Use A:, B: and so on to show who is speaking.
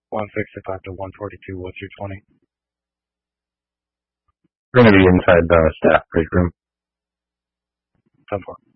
A: 165 to 142. What's your 20?
B: We're going to be inside the staff break room.
A: 10-4.